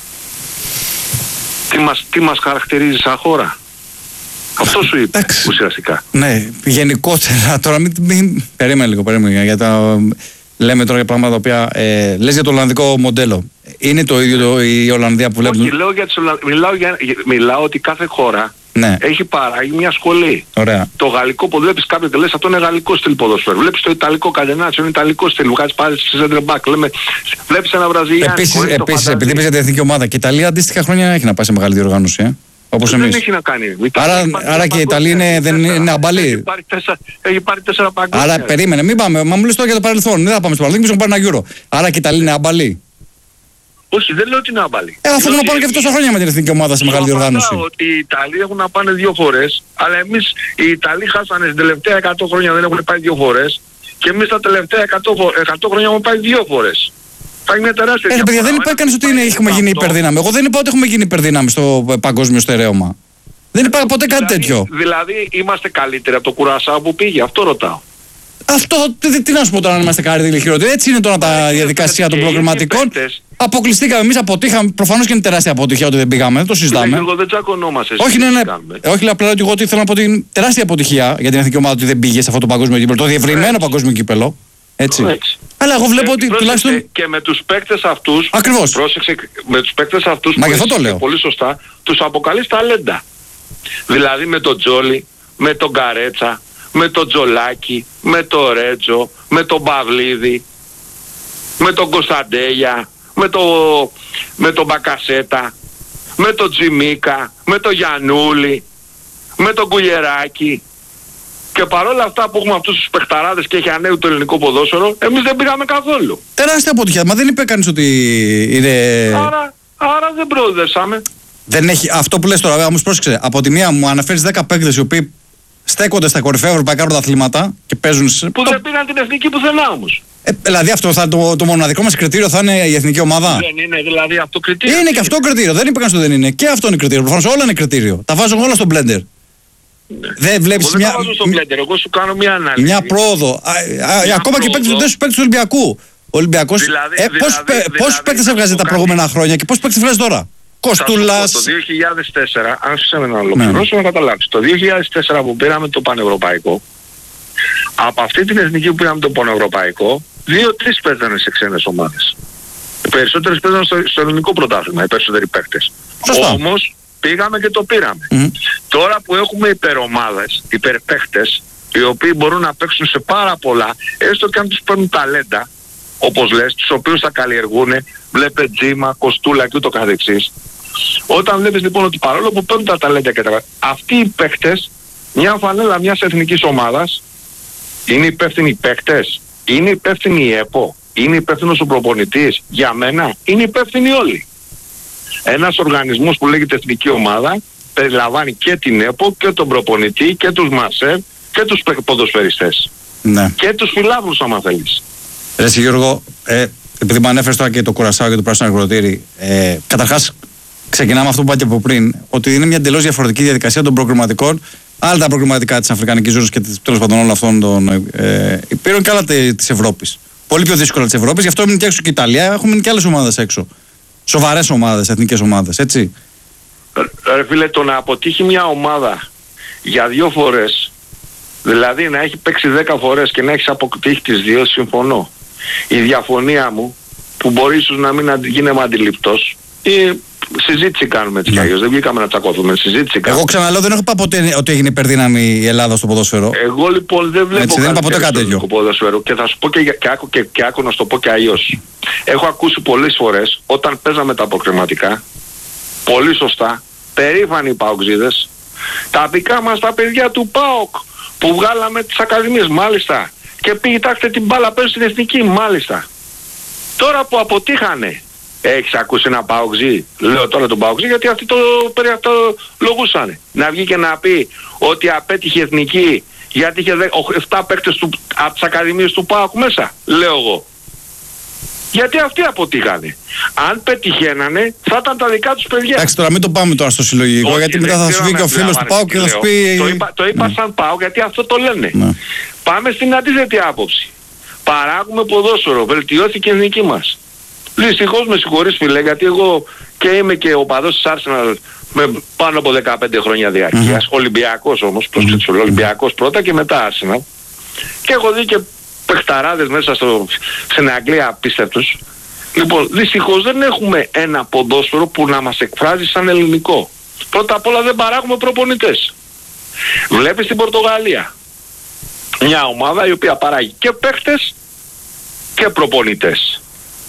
Τι μας, τι μας χαρακτηρίζει σαν χώρα. Αυτό σου είπε Εντάξει. Ουσιαστικά. Ναι, γενικότερα τώρα μην, μην... περίμενε λίγο, περίμενε για τα... Λέμε τώρα για πράγματα τα οποία ε, λες για το Ολλανδικό μοντέλο. Είναι το ίδιο το, η Ολλανδία που βλέπουμε? Όχι, λέω για τις Ολλανδ... μιλάω, για... μιλάω ότι κάθε χώρα ναι. έχει παράγει μια σχολή. Ωραία. Το γαλλικό που βλέπεις κάποιον και λες αυτό είναι γαλλικό στυλ ποδόσφαιρο. Βλέπεις το ιταλικό Καλενάτσιο είναι ιταλικό στυλ. Βγάζεις πάλι στη center back. Λέμε, βλέπεις ένα Βραζιλιάνικο. Επίσης, επίσης επειδή παίζει για την εθνική ομάδα και η Ιταλία αντίστοιχα χρόνια έχει να πάει σε μεγάλη διοργάνωση. Ε? Όπως δεν εμείς. έχει να κάνει. Άρα, άρα και η Ιταλία είναι, δεν είναι αμπαλή. Έχει πάρει τέσσερα, έχει πάρει τέσσερα παγκόσμια. Άρα περίμενε, μην πάμε. Μα μου λες τώρα για το παρελθόν. Δεν θα πάμε στο παρελθόν, μήπως πάρει ένα γύρο. Άρα και η Ιταλία είναι αμπαλή. Όχι, δεν λέω ότι είναι αμπαλή. Ε, αφού να πάνε και αυτό τόσα χρόνια με την εθνική ομάδα σε μεγάλη διοργάνωση. Ότι οι Ιταλοί έχουν να πάνε δύο φορές, αλλά εμείς οι Ιταλοί χάσανε στην τελευταία εκατό χρόνια, δεν έχουν πάει δύο φορές, και εμείς τα τελευταία εκατό χρόνια έχουμε πάει δύο φορές. Πάει μια τεράστια Ε, παιδιά, δεν είπε κανείς ότι είναι, έχουμε γίνει υπερδύναμη. Εγώ δεν είπα ότι έχουμε γίνει υπερδύναμη στο παγκόσμιο στερέωμα. Δεν υπάρχει ποτέ κάτι δηλαδή, τέτοιο. Δηλαδή είμαστε καλύτεροι από το Κουρασάο που πήγε, αυτό ρωτάω. Αυτό, τι, τι να σου πω τώρα, αν είμαστε καλύτεροι ή χειρότεροι. Έτσι είναι τώρα τα διαδικασία των προγραμματικών. Αποκλειστήκαμε, εμείς αποτύχαμε. Προφανώς και είναι τεράστια αποτυχία ότι δεν πήγαμε, δεν το συζητάμε. Εγώ δεν τσακωνόμαστε. Όχι, ναι, ναι. Όχι, απλά ότι εγώ ότι θέλω να πω ότι είναι τεράστια αποτυχία για την εθνική ομάδα ότι δεν πήγε σε αυτό το παγκόσμιο κύπελλο. Το διευρυμένο παγκόσμιο κύπελλο. Έτσι. Έτσι. Αλλά εγώ βλέπω ότι τουλάχιστον. Και με τους παίκτες αυτούς. Ακριβώς. Πρόσεξε, με τους παίκτες αυτούς. Μα γι' αυτό το λέω. Πολύ σωστά. Τους αποκαλείς ταλέντα. Δηλαδή με τον Τζόλι, με τον Καρέτσα, με τον Τζολάκη, με τον Ρέτζο, με τον Παυλίδη, με τον Κωνσταντέλια, με τον με τον Μπακασέτα, με τον Τζιμίκα, με τον Γιαννούλη, με τον Κουλιεράκη. Και παρόλα αυτά που έχουμε αυτούς τους παιχταράδες και έχει ανέβει το ελληνικό ποδόσφαιρο, εμείς δεν πήγαμε καθόλου. Τεράστια αποτυχία. Μα δεν είπε κανείς ότι είναι. Άρα, άρα δεν προοδεύσαμε. Δεν έχει, αυτό που λες τώρα, όμως πρόσεξε. Από τη μία μου αναφέρεις δέκα παίκτες οι οποίοι στέκονται στα κορυφαία ευρωπαϊκά πρωταθλήματα και παίζουν. Που το... δεν πήγαν την εθνική πουθενά όμως. Ε, δηλαδή αυτό θα, το, το μοναδικό μας κριτήριο θα είναι η εθνική ομάδα. Δεν είναι δηλαδή αυτό κριτήριο. Είναι και αυτό κριτήριο. Δεν είπε κανείς ότι δεν είναι. Και αυτό είναι κριτήριο. Προφανώς όλα είναι κριτήριο. Τα βάζω όλα στο blender. Ναι. Δεν βλέπεις εγώ μια. Δεν τα βάζω στο blender. Εγώ σου κάνω μια ανάλυση. Μια πρόοδο. Α, α, μια ακόμα πρόοδο. Και παίκτες του Ολυμπιακού. Ο Ολυμπιακός. Δηλαδή, ε, δηλαδή, πόσους δηλαδή, δηλαδή, παίκτες έβγαζε τα προηγούμενα κάτι. χρόνια και πόσους παίκτες βγάζει τώρα. Κοστούλας. Το δύο χιλιάδες τέσσερα, αν σε να ολοκληρώσω ναι. να καταλάβεις. Το δύο χιλιάδες τέσσερα που πήραμε το πανευρωπαϊκό, από αυτή την εθνική που πήραμε το πανευρωπαϊκό, δύο-τρεις παίζανε σε ξένες ομάδες. Οι περισσότερες παίζανε στο, στο ελληνικό πρωτάθλημα, οι περισσότεροι παίκτες. Όμως πήγαμε και το πήραμε. Mm-hmm. Τώρα που έχουμε υπερομάδες, υπερπαίκτες, οι οποίοι μπορούν να παίξουν σε πάρα πολλά, έστω και αν τους παίρνουν ταλέντα, όπως λες, τους οποίους θα καλλιεργούν, βλέπε Τζίμα, Κοστούλα και ούτω καθεξής. Όταν βλέπεις λοιπόν ότι παρόλο που παίρνουν τα ταλέντα και τα... αυτοί οι παίκτες, μια φανέλα μιας εθνικής ομάδας, είναι υπεύθυνοι παίκτες, είναι υπεύθυνοι η ΕΠΟ, είναι υπεύθυνος ο προπονητής, για μένα είναι υπεύθυνοι όλοι. Ένας οργανισμός που λέγεται εθνική ομάδα περιλαμβάνει και την ΕΠΟ και τον προπονητή και τους μασέρ και τους ποδοσφαιριστές. Ναι. Και τους φιλάθλους άμα θέλεις. Ρε Γιώργο, ε, επειδή μου ανέφερε τώρα και το Κουρασάο και το Πράσινο Αγροτήρι, ε, καταρχάς ξεκινάμε αυτό που είπα και από πριν, ότι είναι μια εντελώς διαφορετική διαδικασία των προκριματικών. Άλλα τα προκριματικά της Αφρικανικής ζώνης και τέλος πάντων όλων αυτών των ε, υπήρων και άλλα της Ευρώπης. Πολύ πιο δύσκολα της Ευρώπης, γι' αυτό έμεινε και έξω και η Ιταλία, έχουν μείνει και άλλες ομάδες έξω. Σοβαρές ομάδες, εθνικές ομάδες, έτσι. Ρε φίλε, το να αποτύχει μια ομάδα για δύο φορές, δηλαδή να έχει παίξει δέκα φορές και να έχεις αποτύχει τις δύο, συμφωνώ. Η διαφωνία μου, που μπορεί ίσως να μην γίνομαι αντιληπτός, ή συζήτηση κάνουμε έτσι κι αλλιώς, δεν βγήκαμε να τσακωθούμε, συζήτηση κάνουμε. Εγώ ξαναλέω, δεν έχω πει ποτέ ότι έγινε υπερδύναμη η Ελλάδα στο ποδόσφαιρο. Εγώ λοιπόν δεν βλέπω έτσι, κάτι δεν τέτοιο στο ποδόσφαιρο και θα σου πω και, και, άκου, και, και άκου να σου το πω και αλλιώς. Έχω ακούσει πολλές φορές όταν παίζαμε τα προκριματικά, πολύ σωστά, περήφανοι παοξίδες, τα δικά μας τα παιδιά του ΠΑΟΚ που βγάλαμε τις ακαδημίες, μάλιστα, και πήγε, κοιτάξτε την μπάλα παίζει στην εθνική, μάλιστα. Τώρα που αποτύχανε, έχεις ακούσει ένα παοξί, λέω τώρα τον παοξί γιατί αυτοί το, περί αυτό λογούσανε, να βγει και να πει ότι απέτυχε η εθνική γιατί είχε επτά παίκτες του, από τις ακαδημίες του ΠΑΟΚ μέσα, λέω εγώ. Γιατί αυτοί αποτύχανε. Αν πετυχαίνανε, θα ήταν τα δικά τους παιδιά. Εντάξει, τώρα μην το πάμε τώρα στο συλλογικό, όχι, γιατί μετά θα σου βγει και ο φίλος του ΠΑΟΚ και θα σου πει. Το είπα, το είπα ναι. σαν ΠΑΟΚ, γιατί αυτό το λένε. Ναι. Πάμε στην αντίθετη άποψη. Παράγουμε ποδόσφαιρο, βελτιώθηκε η εθνική μας. Δυστυχώς με συγχωρείς φίλε, γιατί εγώ και είμαι και οπαδός της Arsenal με πάνω από δεκαπέντε χρόνια διαρκείας. Mm-hmm. Ολυμπιακός όμως, προσέξτε, mm-hmm. Ολυμπιακός πρώτα και μετά Arsenal. Και έχω δει και παιχταράδες μέσα στο, στην Αγγλία απίστευτους. Λοιπόν, δυστυχώς δεν έχουμε ένα ποδόσφαιρο που να μας εκφράζει σαν ελληνικό. Πρώτα απ' όλα δεν παράγουμε προπονητές. Βλέπεις την Πορτογαλία. Μια ομάδα η οποία παράγει και παίχτες και προπονητές.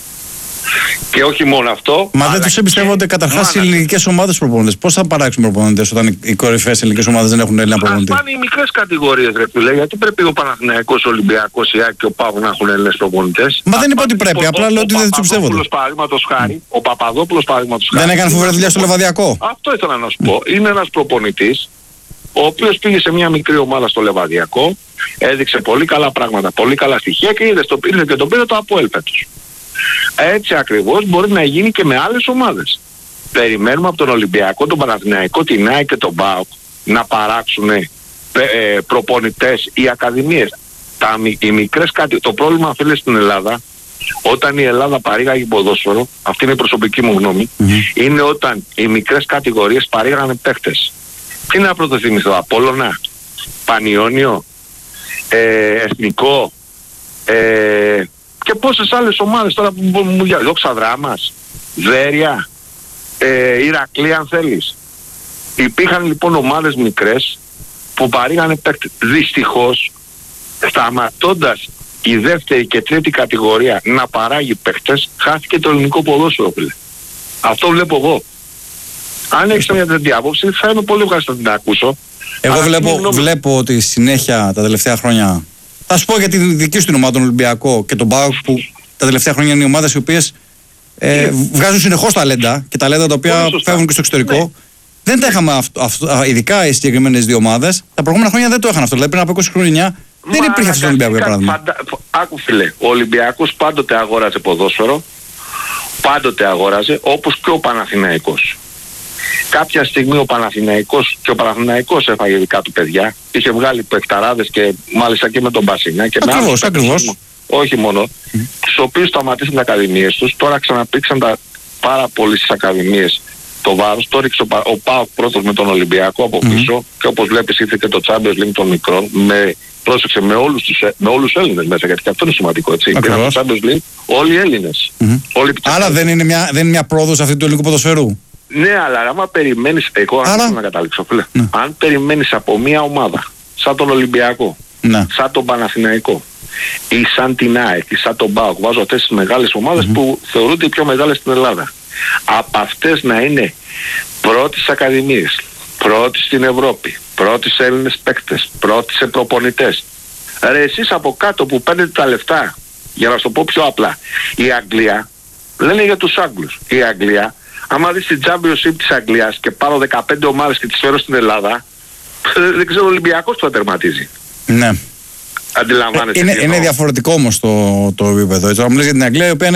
Και όχι μόνο αυτό. Μα δεν τους εμπιστεύονται καταρχάς οι ελληνικές ομάδες προπονητές. Πώς θα παράξουν προπονητές όταν οι κορυφαίες ελληνικές ομάδες δεν έχουν Έλληνα προπονητή? Ας πάνε οι μικρές κατηγορίες, ρε φίλε. Γιατί πρέπει ο Παναθηναϊκός, ο Ολυμπιακός, η ΑΕΚ και ο ΠΑΟΚ να έχουν Έλληνες προπονητές? Μα δεν είπα ότι πρέπει, απλά λέω ότι δεν τους εμπιστεύονται. Ο Παπαδόπουλος, παραδείγματος χάρη. Δεν έκανε φοβερή δουλειά στο Λεβαδιακό. Αυτό ήθελα να σου πω. Είναι ένας προπονητής ο οποίος πήγε σε μια μικρή ομάδα στο Λεβαδιακό, έδειξε πολύ καλά πράγματα, πολύ καλά στοιχεία και είδε στο πήρε και τον πήρε το ΑΠΟΕΛ φέτος. Έτσι ακριβώς μπορεί να γίνει και με άλλες ομάδες. Περιμένουμε από τον Ολυμπιακό, τον Παναθηναϊκό, την ΑΕΚ και τον ΠΑΟΚ να παράξουν ε, ε, προπονητές ή ακαδημίες. Τα, οι μικρές κάτι, το πρόβλημα φίλε στην Ελλάδα, όταν η Ελλάδα παρήγαγε ποδόσφαιρο, αυτή είναι η προσωπική μου γνώμη, mm-hmm. είναι όταν οι μικρές κατηγορίες παρήγανε παίχτες. Τι να πρωτοθυμηθώ, Απόλλωνα, Πανιόνιο, ε, Εθνικό, ε, και πόσες άλλες ομάδες τώρα που μου διαβάζουν, Δόξα Δράμας, Βέρεια, ε, Ηρακλή αν θέλεις. Υπήρχαν λοιπόν ομάδες μικρές που παρήγανε παίκτες. Δυστυχώς, σταματώντας η δεύτερη και τρίτη κατηγορία να παράγει παίκτες, χάθηκε το ελληνικό ποδόσφαιρο. Αυτό βλέπω εγώ. Αν έχεις μια τέτοια άποψη, θα είμαι πολύ ευχαριστώ να την ακούσω. Εγώ βλέπω, βλέπω ότι συνέχεια τα τελευταία χρόνια. Θα σου πω για τη δική σου την ομάδα, τον Ολυμπιακό και τον ΠΑΟΚ, που τα τελευταία χρόνια είναι οι ομάδες οι οποίες ε, βγάζουν συνεχώς ταλέντα και ταλέντα τα οποία φεύγουν και στο εξωτερικό. Ναι. Δεν τα είχαμε αυτό, αυτό, ειδικά οι συγκεκριμένες δύο ομάδες. Τα προηγούμενα χρόνια δεν το είχαν αυτό. Δηλαδή πριν από είκοσι χρόνια δεν υπήρχε αυτό στο Ολυμπιακό για παράδειγμα. Φαντα... Άκου φίλε, ο Ολυμπιακός πάντοτε αγόραζε ποδόσφαιρο, πάντοτε αγόραζε, όπως και ο Παναθηναϊκός. Κάποια στιγμή ο Παναθηναϊκός και ο Παναθηναϊκός έφαγε δικά του παιδιά, είχε βγάλει παιχταράδες και μάλιστα και με τον Μπασινά και ακριβώς, με άλλους ακριβώς. Όχι μόνο, mm. στους οποίους σταματήσαν τα ακαδημίες τους, τώρα ξαναπήξαν τα πάρα πολύ στις ακαδημίες το βάρος, το ρίξε ο, ο ΠΑΟΚ πρώτος με τον Ολυμπιακό από πίσω mm. και όπως βλέπεις ήρθε και το Champions League των μικρών, με, πρόσεξε με όλους τους, με όλους τους Έλληνες μέσα, γιατί και αυτό είναι σημαντικό, έτσι. Πήραν το Champions League όλοι οι Έλληνες. Mm-hmm. Όλοι άρα δεν είναι μια, δεν είναι μια πρόοδος αυτή του ελληνικού ποδοσφαιρού? Ναι, αλλά άμα περιμένεις, εγώ άρα... αν να καταλήξω φίλε, ναι. αν περιμένεις από μια ομάδα σαν τον Ολυμπιακό, ναι. σαν τον Παναθηναϊκό ή σαν την ΑΕΚ ή σαν τον ΠΑΟΚ, βάζω αυτές τις μεγάλες ομάδες mm-hmm. που θεωρούνται οι πιο μεγάλες στην Ελλάδα, από αυτές να είναι πρώτοι στις ακαδημίες, πρώτοι στην Ευρώπη, πρώτοι σε Έλληνες παίκτες, πρώτοι σε προπονητές. Ρε εσείς από κάτω που παίρνετε τα λεφτά, για να σου το πω πιο απλά, η Αγγλία, λένε για τους Άγγλους, η Αγγλία, άμα δεις την Championship της Αγγλίας και πάρω δεκαπέντε ομάδες και τις φέρω στην Ελλάδα, δεν ξέρω ο Ολυμπιακός που θα τερματίζει. Ναι. Αντιλαμβάνεσαι. Είναι, είναι διαφορετικό όμως το, το επίπεδο. Τώρα μου λες για την Αγγλία, η οποία είναι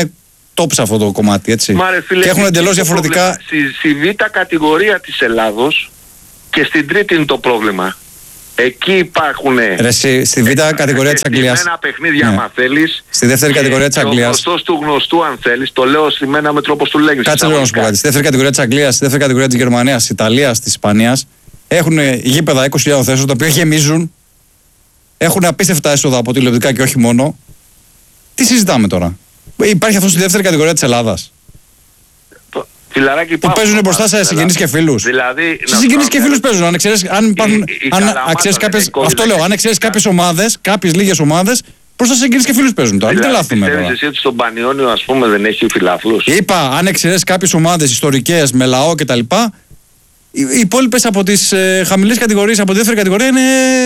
top σε αυτό το κομμάτι, έτσι. Μα, ρε, φίλε, και έχουν εντελώς διαφορετικά. Στη, στη β' κατηγορία της Ελλάδος και στην τρίτη είναι το πρόβλημα. Εκεί υπάρχουν. Ρε, στη, στη β' κατηγορία της Αγγλίας. Ένα παιχνίδια, ναι. άμα θέλεις. Στη δεύτερη κατηγορία της Αγγλίας. Ο γνωστός του γνωστού, αν θέλεις. Το λέω στημένα με τρόπο του λέγεις. Κάτσε λίγο να σου πω κάτι. Στη δεύτερη κατηγορία της Αγγλίας, στη δεύτερη κατηγορία της Γερμανίας, της Ιταλίας, της Ισπανίας έχουν γήπεδα είκοσι χιλιάδες θέσεων τα οποία γεμίζουν. Έχουν απίστευτα έσοδα από τηλεοπτικά και όχι μόνο. Τι συζητάμε τώρα. Υπάρχει αυτό στη δεύτερη κατηγορία της Ελλάδας. Φιλαράκι, που παίζουν μπροστά σε συγγενείς και φίλους. Δηλαδή, σε συγγενείς και φίλους παίζουν. Αν εξαιρέσεις, αν υπάρχουν, αν αξιές κάποιες, αυτό λέω, αν εξαιρέσεις κάποιες ομάδες, κάποιες λίγες ομάδες, μπροστά σε συγγενείς και φίλους παίζουν τώρα. Δηλαδή, μην τρελαθούμε τώρα. Πιστεύεις εσύ ότι στον Πανιόνιο, ας πούμε, δεν έχει φιλαθλούς? Είπα, αν εξαιρέσεις κάποιες ομάδες ιστορικές με λαό κτλ. Οι υπόλοιπες από τις ε, χαμηλές κατηγορίες, από τη δεύτερη κατηγορία είναι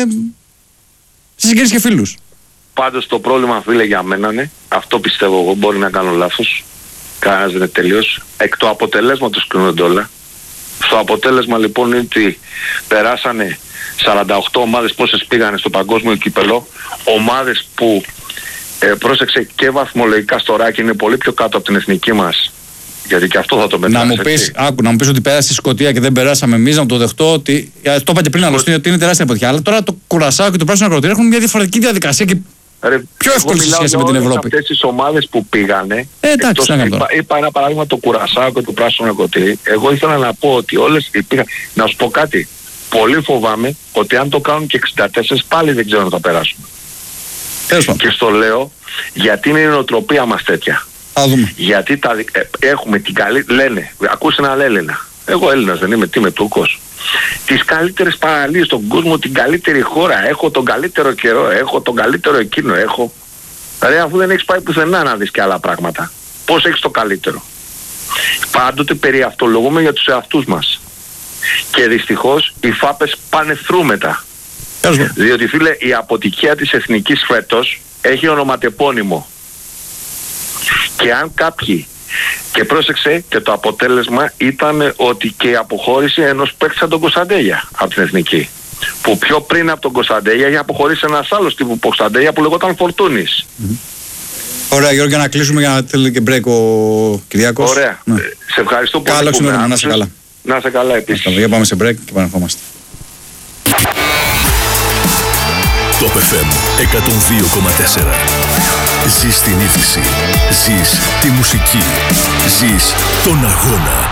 σε συγγενείς και φίλους. Πάντως το πρόβλημα, φίλε, για μένα είναι, αυτό πιστεύω εγώ, μπορεί να κάνω λάθος. Κανένας δεν είναι τελείως. Εκ του αποτελέσματος κρίνονται όλα. Στο αποτέλεσμα λοιπόν είναι ότι περάσανε σαράντα οκτώ ομάδες, πόσες πήγανε στο παγκόσμιο κύπελο. Ομάδες που ε, πρόσεξε και βαθμολογικά στο ράκι είναι πολύ πιο κάτω από την εθνική μας. Γιατί και αυτό θα το μετράσει. Να μου πεις, άκου, να μου πεις ότι πέρασε η Σκωτία και δεν περάσαμε εμείς, να το δεχτώ ότι. Το είπα και πριν άλλωστε ότι είναι τεράστια αποτυχία. Αλλά τώρα το Κουρασάο και το Πράσινο Ακροτήρι έχουν μια διαφορετική διαδικασία και Ρε, πιο εύκολη σε σχέση με την Ευρώπη. Αυτές τις ομάδες που πήγανε, ε, εντάξει, εκτός, είπα, είπα ένα παράδειγμα το Κουρασάο και το Πράσινο Ακροτήρι. Εγώ ήθελα να πω ότι όλες πήγαν. Να σου πω κάτι. Πολύ φοβάμαι ότι αν το κάνουν και εξήντα τέσσερα πάλι δεν ξέρω να τα περάσουμε. Τέλος. Και στο λέω γιατί είναι η νοοτροπία μας τέτοια. Θα δούμε. Γιατί τα, ε, έχουμε την καλή. Λένε, ακούσε έναν Έλληνα. Εγώ Έλληνας δεν είμαι, τι είμαι, Τούρκος. Τις καλύτερες παραλίες στον κόσμο, την καλύτερη χώρα. Έχω τον καλύτερο καιρό, έχω τον καλύτερο εκείνο, έχω. Δηλαδή αφού δεν έχεις πάει πουθενά να δεις και άλλα πράγματα. Πώς έχεις το καλύτερο. Πάντοτε περιαυτολογούμε για τους εαυτούς μας. Και δυστυχώς οι φάπες πάνε θρούμετα. Διότι φίλε η αποτυχία της εθνικής φέτος έχει ονοματεπώνυμο. Και αν κάποιοι, και πρόσεξε και το αποτέλεσμα ήταν ότι και η αποχώρηση ενός παίκτη σαν τον Κωνσταντέλια από την εθνική. Που πιο πριν από τον Κωνσταντέλια είχε αποχωρήσει ένας άλλος τύπου Κωνσταντέλια που λεγόταν Φορτούνης. Mm-hmm. Ωραία Γιώργο, να κλείσουμε για να θέλει και break ο Κυριάκος. Ωραία. Ναι. Σε ευχαριστώ πολύ. Καλό ξημέρωμα, να είσαι καλά. Να είσαι καλά επίσης. Για πάμε σε break και επανερχόμαστε. Top εφ εμ εκατόν δύο κόμμα τέσσερα. Ζεις την είδηση. Ζεις τη μουσική. Ζεις τον αγώνα.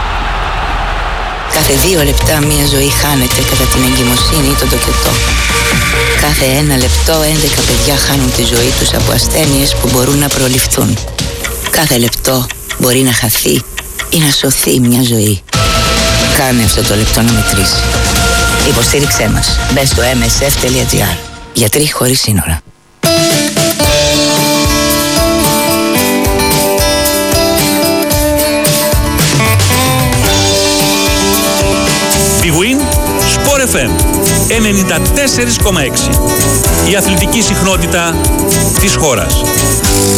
Κάθε δύο λεπτά μία ζωή χάνεται κατά την εγκυμοσύνη ή τον τοκετό. Κάθε ένα λεπτό έντεκα παιδιά χάνουν τη ζωή τους από ασθένειες που μπορούν να προληφθούν. Κάθε λεπτό μπορεί να χαθεί ή να σωθεί μια ζωή. Κάνε αυτό το λεπτό να μετρήσει. Υποστήριξέ μας. Μπες στο εμ ες εφ τελεία τζι άρ. Γιατροί χωρίς σύνορα. Big Win, Sport εφ εμ ενενήντα τέσσερα κόμμα έξι. Η αθλητική συχνότητα της χώρας.